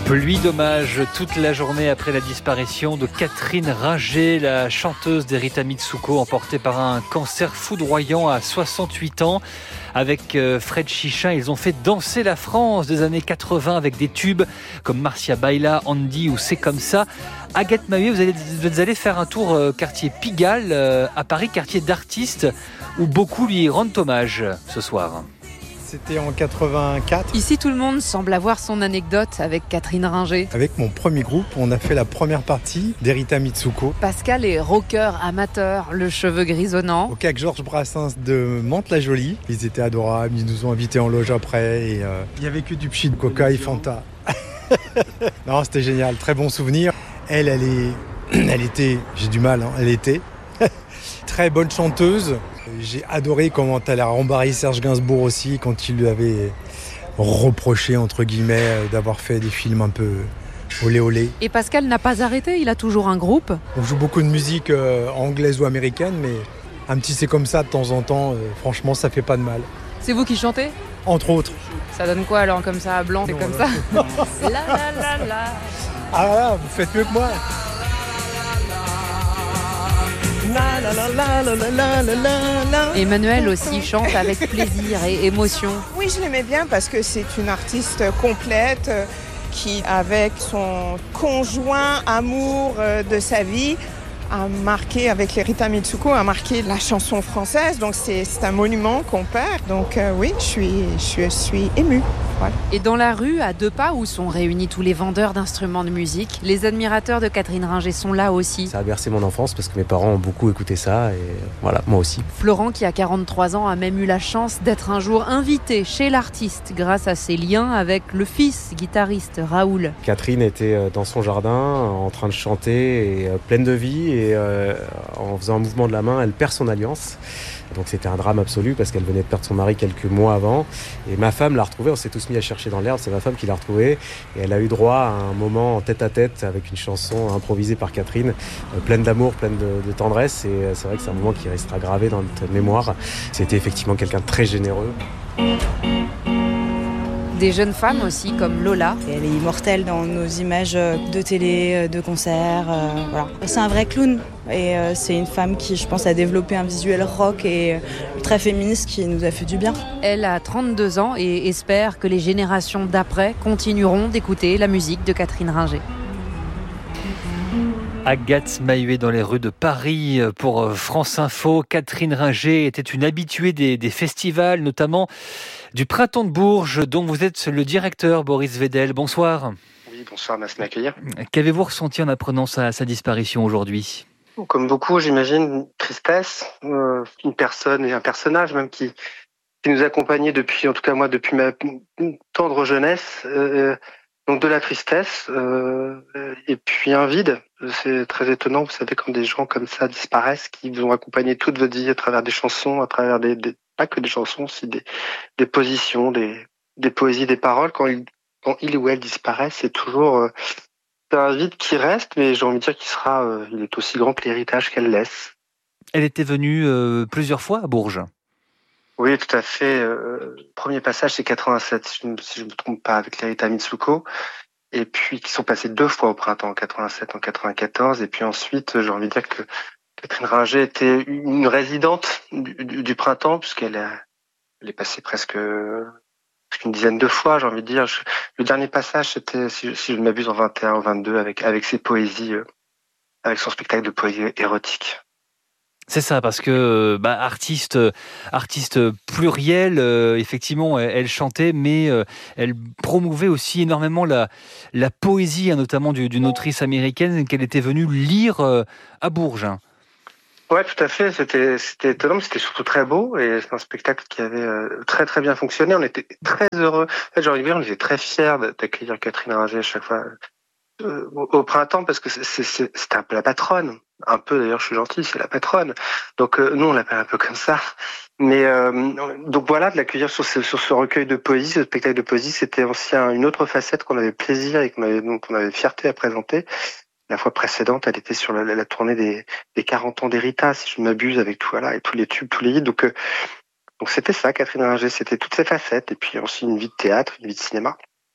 Pluie d'hommage toute la journée après la disparition de Catherine Ringer, la chanteuse d'Erita Mitsuko, emportée par un cancer foudroyant à 68 ans. Avec Fred Chichin, ils ont fait danser la France des années 80 avec des tubes comme Marcia Baila, Andy ou C'est comme ça. Agathe Maheuet, vous êtes allée faire un tour quartier Pigalle à Paris, quartier d'artistes où beaucoup lui rendent hommage ce soir. C'était en 84. Ici, tout le monde semble avoir son anecdote avec Catherine Ringer. Avec mon premier groupe, on a fait la première partie d'Erita Mitsuko. Pascal est rocker amateur, le cheveu grisonnant. Au CAC Georges Brassens de Mantes-la-Jolie. Ils étaient adorables, ils nous ont invités en loge après. Et il n'y avait que du pchit, Coca et Fanta. Non, c'était génial, très bon souvenir. Elle était, j'ai du mal, elle était très bonne chanteuse. J'ai adoré comment elle a rembarré Serge Gainsbourg aussi quand il lui avait reproché, entre guillemets, d'avoir fait des films un peu olé olé. Et Pascal n'a pas arrêté, il a toujours un groupe. On joue beaucoup de musique anglaise ou américaine, mais un petit c'est comme ça de temps en temps, franchement ça fait pas de mal. C'est vous qui chantez ? Entre autres. Ça donne quoi alors comme ça, blanc, c'est comme ça la la la la. Ah là, vous faites mieux que moi. Emmanuel aussi chante avec plaisir et émotion. Oui, je l'aimais bien parce que c'est une artiste complète qui, avec son conjoint amour de sa vie, a marqué, avec l'Erita Mitsuko, a marqué la chanson française. Donc c'est un monument qu'on perd. Donc oui, je suis émue. Voilà. Et dans la rue, à 2 pas où sont réunis tous les vendeurs d'instruments de musique, les admirateurs de Catherine Ringer sont là aussi. Ça a bercé mon enfance parce que mes parents ont beaucoup écouté ça et voilà, moi aussi. Florent, qui a 43 ans, a même eu la chance d'être un jour invité chez l'artiste grâce à ses liens avec le fils guitariste Raoul. Catherine était dans son jardin en train de chanter et pleine de vie et en faisant un mouvement de la main, elle perd son alliance. Donc c'était un drame absolu parce qu'elle venait de perdre son mari quelques mois avant. Et ma femme l'a retrouvée, on s'est tous mis à chercher dans l'herbe, c'est ma femme qui l'a retrouvée. Et elle a eu droit à un moment en tête-à-tête avec une chanson improvisée par Catherine, pleine d'amour, pleine de tendresse. Et c'est vrai que c'est un moment qui restera gravé dans notre mémoire. C'était effectivement quelqu'un de très généreux. Des jeunes femmes aussi, comme Lola. Elle est immortelle dans nos images de télé, de concerts. Voilà. C'est un vrai clown. Et c'est une femme qui, je pense, a développé un visuel rock et très féministe qui nous a fait du bien. Elle a 32 ans et espère que les générations d'après continueront d'écouter la musique de Catherine Ringer. Agathe Maheuet dans les rues de Paris pour France Info. Catherine Ringer était une habituée des festivals, notamment du Printemps de Bourges, dont vous êtes le directeur, Boris Vedel. Bonsoir. Oui, bonsoir, merci de m'accueillir. Qu'avez-vous ressenti en apprenant sa disparition aujourd'hui ? Comme beaucoup, j'imagine, une tristesse, une personne et un personnage même qui nous accompagnait depuis, en tout cas moi, depuis ma tendre jeunesse. Donc de la tristesse et puis un vide. C'est très étonnant, vous savez, quand des gens comme ça disparaissent, qui vous ont accompagné toute votre vie à travers des chansons, à travers pas que des chansons, aussi des positions, des poésies, des paroles. Quand il ou elle disparaît, c'est toujours un vide qui reste, mais j'ai envie de dire il est aussi grand que l'héritage qu'elle laisse. Elle était venue plusieurs fois à Bourges. Oui, tout à fait. Premier passage, c'est 87, si je ne me trompe pas, avec l'Erita Mitsuko. Et puis, qui sont passés 2 fois au printemps, en 87, en 94. Et puis ensuite, j'ai envie de dire que Catherine Ringer était une résidente du printemps, puisqu'elle est passée presque une dizaine de fois, j'ai envie de dire. Le dernier passage, c'était, si je ne m'abuse, en 21 ou 22, avec ses poésies, avec son spectacle de poésie érotique. C'est ça, parce que artiste pluriel, effectivement, elle chantait, mais elle promouvait aussi énormément la poésie, notamment d'une autrice américaine qu'elle était venue lire à Bourges. Ouais, tout à fait. C'était étonnant, mais c'était surtout très beau et c'est un spectacle qui avait très très bien fonctionné. On était très heureux. En fait, on était très fiers d'accueillir Catherine Ringer à chaque fois au printemps parce que c'était un peu la patronne. Un peu d'ailleurs, je suis gentil, c'est la patronne. Donc nous on l'appelle un peu comme ça. Mais donc voilà, de l'accueillir sur ce recueil de poésie, ce spectacle de poésie, c'était aussi une autre facette qu'on avait plaisir et qu'on avait fierté à présenter. La fois précédente, elle était sur la tournée des 40 ans d'Erita, si je ne m'abuse, avec tout, voilà, et tous les tubes, tous les hits. Donc c'était ça, Catherine Ringer, c'était toutes ces facettes. Et puis aussi une vie de théâtre, une vie de cinéma.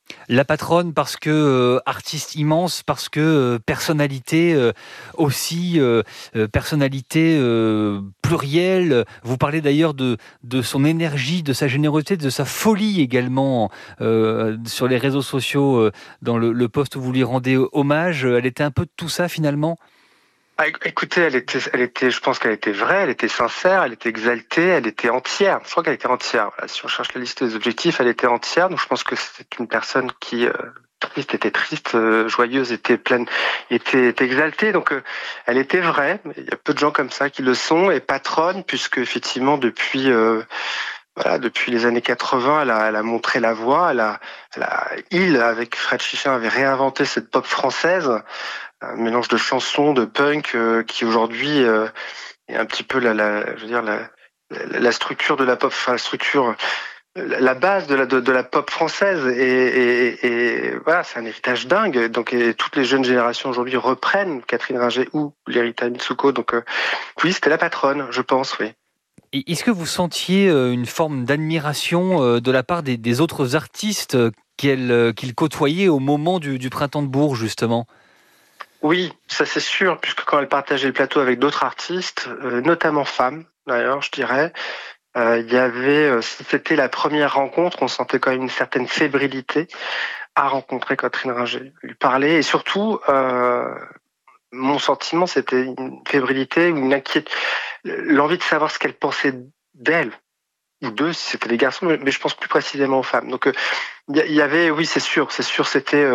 La patronne parce que artiste immense, parce que personnalité aussi, personnalité plurielle. Vous parlez d'ailleurs de son énergie, de sa générosité, de sa folie également sur les réseaux sociaux, dans le post où vous lui rendez hommage. Elle était un peu de tout ça finalement. Ah, écoutez, je pense qu'elle était vraie, elle était sincère, elle était exaltée, elle était entière. Je crois qu'elle était entière. Voilà, si on cherche la liste des objectifs, elle était entière. Donc je pense que c'est une personne qui était triste, joyeuse, était pleine, était exaltée. Donc elle était vraie. Il y a peu de gens comme ça qui le sont, et patronne, puisque effectivement depuis les années 80, elle a montré la voie. Il, avec Fred Chichin, avait réinventé cette pop française. Un mélange de chansons, de punk, qui aujourd'hui est un petit peu la structure de la pop, enfin la structure, la base de la pop française. Et voilà, c'est un héritage dingue. Donc toutes les jeunes générations aujourd'hui reprennent Catherine Ringer ou l'héritage Mitsuko. Donc oui, c'était la patronne, je pense, oui. Et est-ce que vous sentiez une forme d'admiration de la part des autres artistes qu'il côtoyait au moment du Printemps de Bourges, justement ? Oui, ça c'est sûr, puisque quand elle partageait le plateau avec d'autres artistes, notamment femmes d'ailleurs, je dirais, il y avait, si c'était la première rencontre, on sentait quand même une certaine fébrilité à rencontrer Catherine Ringer, lui parler, et surtout, mon sentiment, c'était une fébrilité ou une inquiétude, l'envie de savoir ce qu'elle pensait d'elle, ou d'eux, si c'était des garçons, mais je pense plus précisément aux femmes. Donc, il y avait, oui, c'est sûr, c'était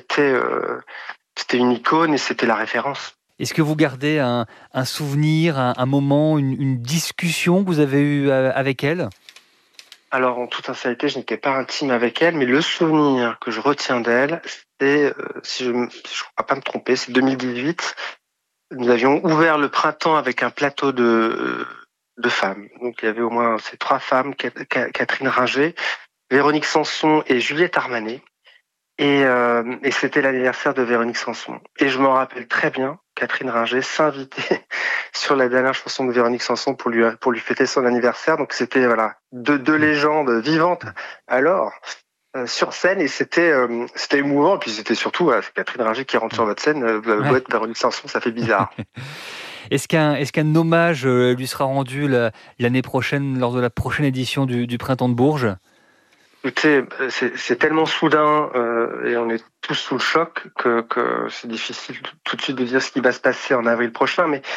une icône et c'était la référence. Est-ce que vous gardez un souvenir, un moment, une discussion que vous avez eue avec elle ? Alors, en toute sincérité, je n'étais pas intime avec elle, mais le souvenir que je retiens d'elle, c'est, si je ne crois pas me tromper, c'est 2018. Nous avions ouvert le printemps avec un plateau de femmes. Donc, il y avait au moins ces 3 femmes, Catherine Ringer, Véronique Sanson et Juliette Armanet. Et c'était l'anniversaire de Véronique Sanson. Et je m'en rappelle très bien, Catherine Ringer s'invitait sur la dernière chanson de Véronique Sanson pour lui fêter son anniversaire. Donc c'était deux légendes vivantes alors sur scène, et c'était émouvant. Et puis c'était surtout c'est Catherine Ringer qui rentre sur votre scène, Véronique Sanson, ça fait bizarre. Est-ce qu'un hommage lui sera rendu l'année prochaine lors de la prochaine édition du Printemps de Bourges ? Écoutez, c'est tellement soudain et on est tous sous le choc que c'est difficile tout de suite de dire ce qui va se passer en avril prochain. Mais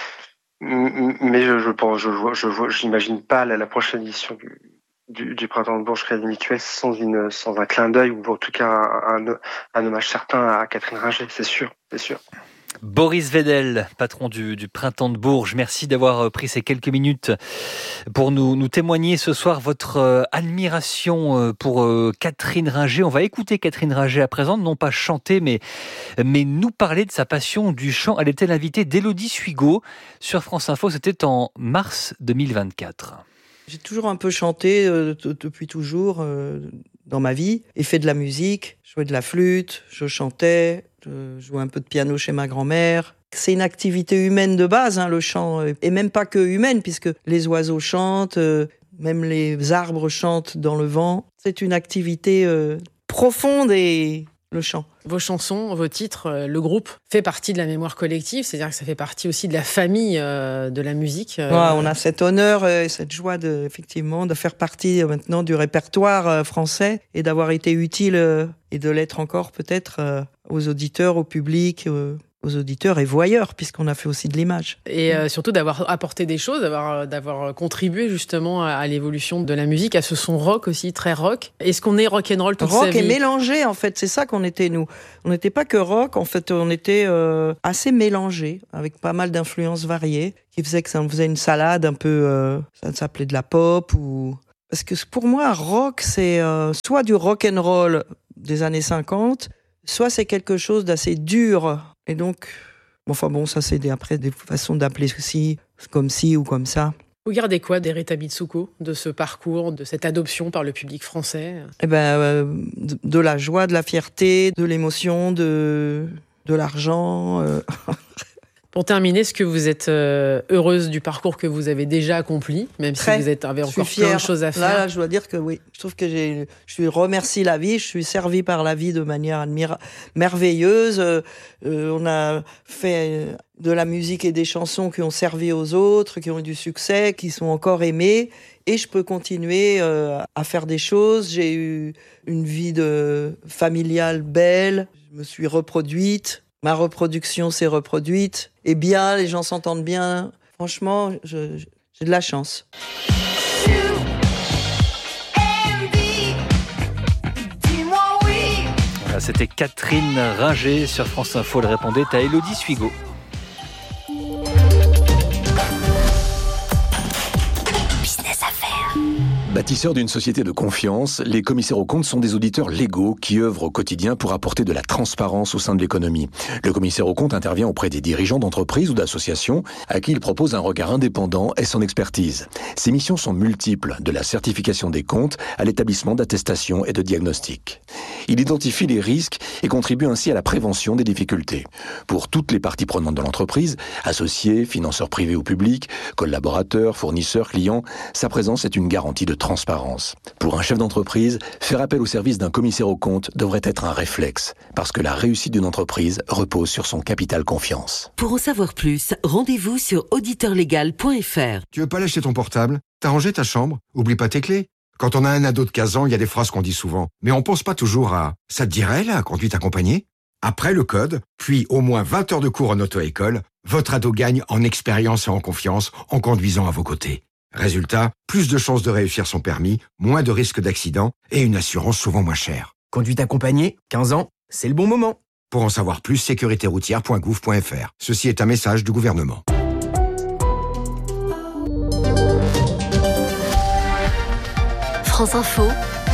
j'imagine pas la prochaine édition du Printemps de Bourges Crédit Mutuel sans un clin d'œil, ou en tout cas un hommage certain à Catherine Ringer, c'est sûr. Boris Vedel, patron du Printemps de Bourges, merci d'avoir pris ces quelques minutes pour nous témoigner ce soir votre admiration pour Catherine Ringer. On va écouter Catherine Ringer à présent, non pas chanter, mais nous parler de sa passion du chant. Elle était l'invitée d'Élodie Suigot sur France Info, c'était en mars 2024. J'ai toujours un peu chanté depuis toujours dans ma vie, et fait de la musique, jouais de la flûte, je chantais, je jouais un peu de piano chez ma grand-mère. C'est une activité humaine de base, le chant, et même pas que humaine, puisque les oiseaux chantent, même les arbres chantent dans le vent. C'est une activité profonde, et le chant. Vos chansons, vos titres, le groupe fait partie de la mémoire collective, c'est-à-dire que ça fait partie aussi de la famille de la musique. Ouais, on a cet honneur et cette joie effectivement de faire partie maintenant du répertoire français, et d'avoir été utile et de l'être encore peut-être aux auditeurs, au public, aux auditeurs et voyeurs, puisqu'on a fait aussi de l'image. Et surtout d'avoir apporté des choses, d'avoir contribué justement à l'évolution de la musique, à ce son rock aussi, très rock. Est-ce qu'on est rock'n'roll toute sa vie ? Rock et mélangé, en fait, c'est ça qu'on était, nous. On n'était pas que rock, en fait, on était assez mélangé, avec pas mal d'influences variées, qui faisait que ça faisait une salade un peu, ça s'appelait de la pop, ou... Parce que pour moi, rock, c'est soit du rock'n'roll des années 50, soit c'est quelque chose d'assez dur. Et donc, ça c'est après des façons d'appeler ceci, comme ci ou comme ça. Vous gardez quoi d'Erita Mitsuko, de ce parcours, de cette adoption par le public français ? De la joie, de la fierté, de l'émotion, de l'argent, Pour terminer, est-ce que vous êtes heureuse du parcours que vous avez déjà accompli, même si vous avez encore plein de choses à faire? Là, je dois dire que oui. Je trouve que je remercie la vie, je suis servie par la vie de manière merveilleuse. On a fait de la musique et des chansons qui ont servi aux autres, qui ont eu du succès, qui sont encore aimées. Et je peux continuer à faire des choses. J'ai eu une vie familiale belle. Je me suis reproduite. Ma reproduction s'est reproduite. Et bien, les gens s'entendent bien. Franchement, j'ai de la chance. Voilà, c'était Catherine Ringer sur France Info. Elle répondait à Élodie Suigo. Bâtisseurs d'une société de confiance, les commissaires aux comptes sont des auditeurs légaux qui œuvrent au quotidien pour apporter de la transparence au sein de l'économie. Le commissaire aux comptes intervient auprès des dirigeants d'entreprises ou d'associations à qui il propose un regard indépendant et son expertise. Ses missions sont multiples, de la certification des comptes à l'établissement d'attestation et de diagnostic. Il identifie les risques et contribue ainsi à la prévention des difficultés. Pour toutes les parties prenantes de l'entreprise, associés, financeurs privés ou publics, collaborateurs, fournisseurs, clients, sa présence est une garantie de transparence. Pour un chef d'entreprise, faire appel au service d'un commissaire aux comptes devrait être un réflexe, parce que la réussite d'une entreprise repose sur son capital confiance. Pour en savoir plus, rendez-vous sur auditeurlegal.fr. Tu veux pas lâcher ton portable? T'as rangé ta chambre? Oublie pas tes clés. Quand on a un ado de 15 ans, il y a des phrases qu'on dit souvent. Mais on pense pas toujours à « ça te dirait, la conduite accompagnée ?» Après le code, puis au moins 20 heures de cours en auto-école, votre ado gagne en expérience et en confiance en conduisant à vos côtés. Résultat, plus de chances de réussir son permis, moins de risques d'accident et une assurance souvent moins chère. Conduite accompagnée, 15 ans, c'est le bon moment. Pour en savoir plus, sécuritéroutière.gouv.fr. Ceci est un message du gouvernement. France Info,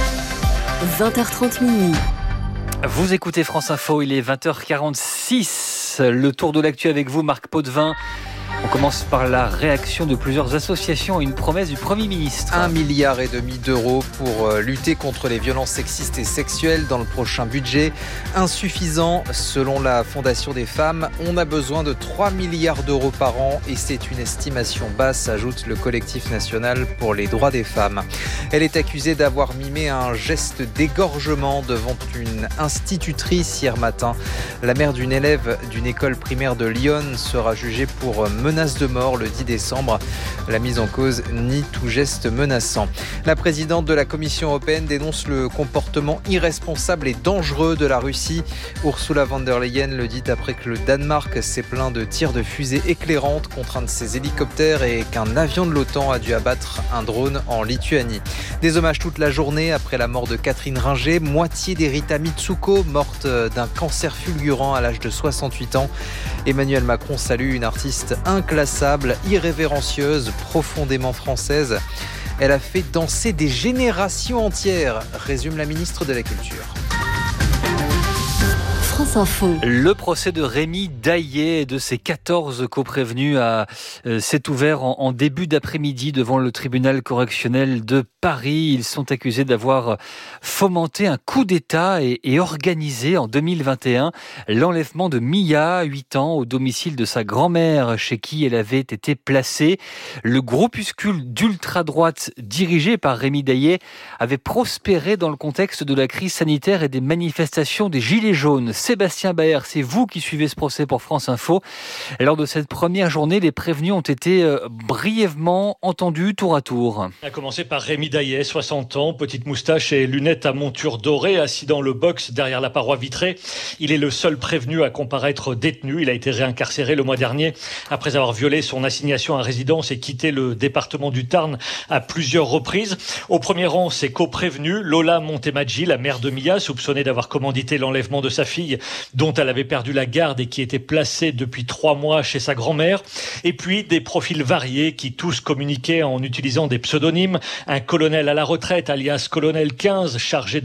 20h30 minuit. Vous écoutez France Info, il est 20h46. Le tour de l'actu avec vous, Marc Potvin. On commence par la réaction de plusieurs associations à une promesse du Premier ministre. 1,5 milliard d'euros pour lutter contre les violences sexistes et sexuelles dans le prochain budget. Insuffisant selon la Fondation des femmes. On a besoin de 3 milliards d'euros par an et c'est une estimation basse, ajoute le collectif national pour les droits des femmes. Elle est accusée d'avoir mimé un geste d'égorgement devant une institutrice hier matin. La mère d'une élève d'une école primaire de Lyon sera jugée pour menace de mort le 10 décembre. La mise en cause nie tout geste menaçant. La présidente de la Commission européenne dénonce le comportement irresponsable et dangereux de la Russie. Ursula von der Leyen le dit après que le Danemark s'est plaint de tirs de fusées éclairantes contre un de ses hélicoptères et qu'un avion de l'OTAN a dû abattre un drone en Lituanie. Des hommages toute la journée après la mort de Catherine Ringer, moitié d'Erita Mitsuko, morte d'un cancer fulgurant à l'âge de 68 ans. Emmanuel Macron salue une artiste inclassable, irrévérencieuse, profondément française. Elle a fait danser des générations entières, résume la ministre de la Culture. France Info. Le procès de Rémi Daillet et de ses 14 coprévenus s'est ouvert en début d'après-midi devant le tribunal correctionnel de Paris. Ils sont accusés d'avoir fomenté un coup d'État et organisé en 2021 l'enlèvement de Mia, 8 ans, au domicile de sa grand-mère chez qui elle avait été placée. Le groupuscule d'ultra-droite dirigé par Rémi Daillet avait prospéré dans le contexte de la crise sanitaire et des manifestations des Gilets jaunes. Sébastien Baer, c'est vous qui suivez ce procès pour France Info. Lors de cette première journée, les prévenus ont été brièvement entendus tour à tour. On a commencé par Rémi Daillet, 60 ans, petite moustache et lunettes à monture dorée, assis dans le box derrière la paroi vitrée. Il est le seul prévenu à comparaître détenu. Il a été réincarcéré le mois dernier après avoir violé son assignation à résidence et quitté le département du Tarn à plusieurs reprises. Au premier rang, ses coprévenus, Lola Montemaggi, la mère de Mia, soupçonnée d'avoir commandité l'enlèvement de sa fille, dont elle avait perdu la garde et qui était placée depuis 3 mois chez sa grand-mère. Et puis des profils variés qui tous communiquaient en utilisant des pseudonymes. Un colonel à la retraite, alias colonel 15, chargé de